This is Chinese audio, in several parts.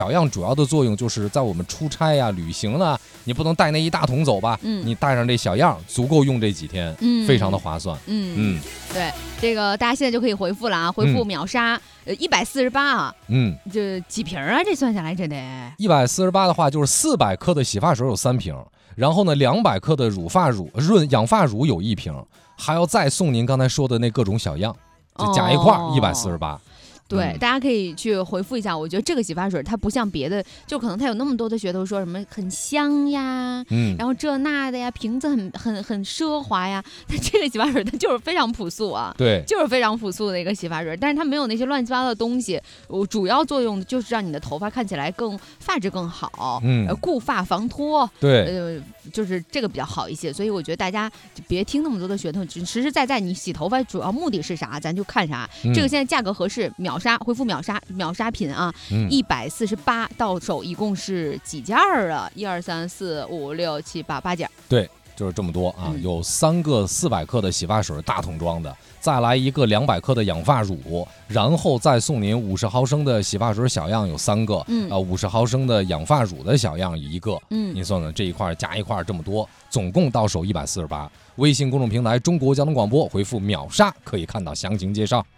小样主要的作用就是在我们出差呀、旅行呢，你不能带那一大桶走吧？你带上这小样，足够用这几天，非常的划算。 对，这个大家现在就可以回复了啊，回复秒杀148啊，这几瓶啊？这算下来真的 148的话，就是400克的洗发水有3瓶，然后呢200克的养发乳有1瓶，还要再送您刚才说的那各种小样，就加一块148。 对，大家可以去回复一下。我觉得这个洗发水它不像别的，就可能它有那么多的噱头，说什么很香呀，然后这那的呀，瓶子很奢华呀。但这个洗发水它就是非常朴素啊， 对， 就是非常朴素的一个洗发水，但是它没有那些乱七八糟的东西。主要作用就是让你的头发看起来发质更好，固发防脱， 对， 就是这个比较好一些。所以我觉得大家就别听那么多的噱头，实实在在你洗头发主要目的是啥，咱就看啥。这个现在价格合适，回复秒杀品啊，148到手一共是几件啊？1、2、3、4、5、6、7、8件。 对，就是这么多啊！有3个400克的洗发水大桶装的，再来一个200克的养发乳，然后再送您50毫升的洗发水小样有3个，50毫升的养发乳的小样1个。您算算这一块加一块这么多，总共到手148。微信公众平台中国交通广播回复秒杀可以看到详情介绍。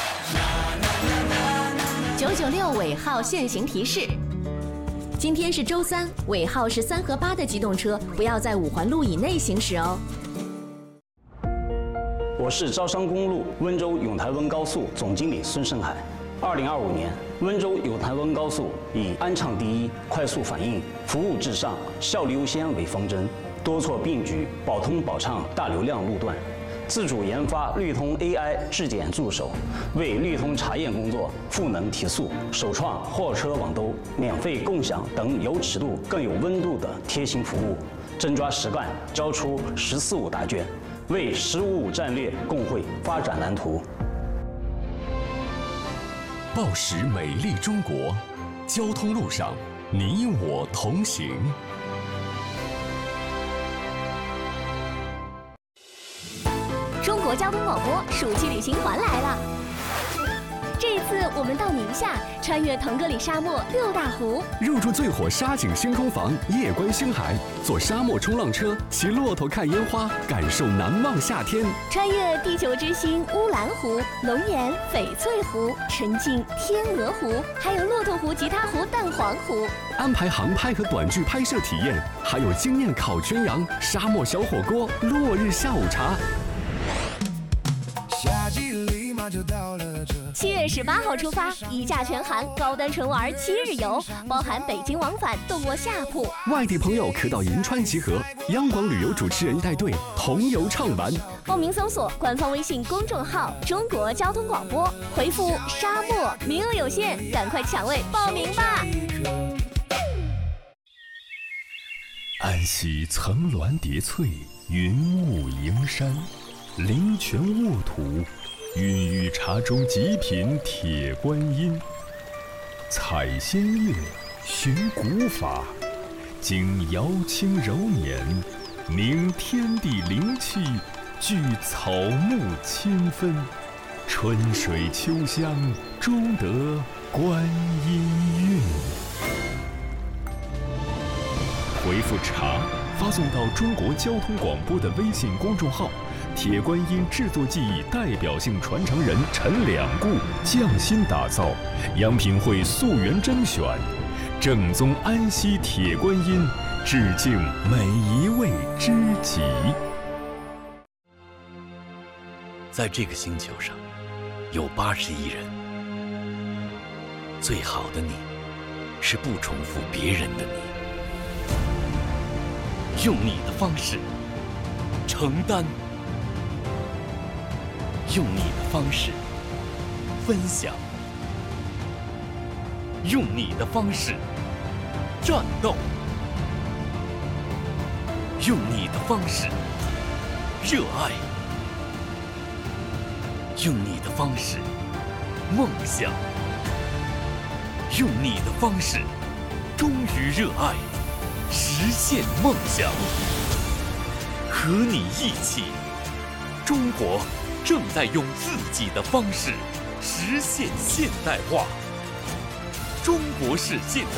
996尾号限行提示：今天是周3，尾号是3和8的机动车不要在5环路以内行驶哦。 我是招商公路温州永台温高速总经理孙胜海。2025年，温州永台温高速以安畅第一、快速反应、服务至上、效率优先为方针，多措并举，保通保畅大流量路段。自主研发绿通 AI 质检助手，为绿通查验工作赋能提速，首创货车网兜、免费共享等有尺度更有温度的贴心服务，真抓实干，交出“14-5”答卷，为“15-5”战略共绘发展蓝图。 报时美丽中国，交通路上你我同行。 中国交通广播暑期旅行团来了！这一次我们到宁夏，穿越腾格里沙漠6大湖， 入住最火沙景星空房，夜观星海，坐沙漠冲浪车，骑骆驼看烟花，感受难忘夏天。 穿越地球之星乌兰湖、龙岩、翡翠湖，沉浸天鹅湖，还有骆驼湖、吉他湖、蛋黄湖。 安排航拍和短剧拍摄体验，还有经验烤全羊、沙漠小火锅、落日下午茶。 7月18号出发，一价全含，高端纯玩7日游，包含北京往返，动卧下铺。 外地朋友可到银川集合，央广旅游主持人带队同游畅玩。 报名搜索官方微信公众号中国交通广播，回复沙漠，名额有限，赶快抢位报名吧。 安溪层峦叠翠，云雾迎山，灵泉沃土，孕育茶中极品铁观音。采仙乐，寻古法，经瑶清柔绵，明天地灵气，聚草木清芬，春水秋香，终得观音韵。回复茶发送到中国交通广播的微信公众号，铁观音制作技艺代表性传承人陈两固匠心打造，样品会溯源甄选，正宗安溪铁观音，致敬每一位知己。 在这个星球上，有80亿人，最好的你，是不重复别人的你。用你的方式承担，用你的方式分享，用你的方式战斗，用你的方式热爱，用你的方式梦想，用你的方式忠于热爱，实现梦想。和你一起，中国正在用自己的方式实现现代化。 中国式现代。